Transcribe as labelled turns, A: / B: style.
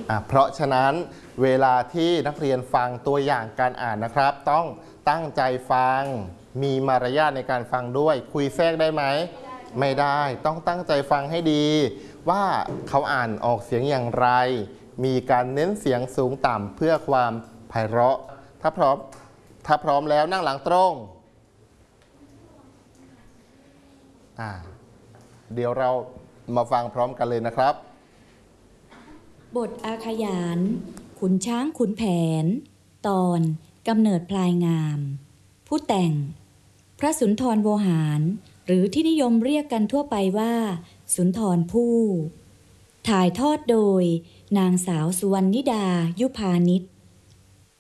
A: เพราะฉะนั้นเวลาที่นักเรียนฟังตัวอย่างการอ่านนะครับต้องตั้งใจฟังมีมารยาทในการฟังด้วยคุยแทรกได้ไหมไม่ได้ต้องตั้งใจฟังให้ดีว่าเขาอ่านออกเสียงอย่างไรมีการเน้นเสียงสูงต่ำเพื่อความไพเราะถ้าพร้อมแล้วนั่งหลังตรงเดี๋ยวเรามาฟังพร้อมกันเลยนะครับ
B: บทอาขยานขุนช้างขุนแผนตอนกำเนิดพลายงามผู้แต่งพระสุนทรโวหารหรือที่นิยมเรียกกันทั่วไปว่าสุนทรภู่ถ่ายทอดโดยนางสาวสุวรรณิดายุพานิช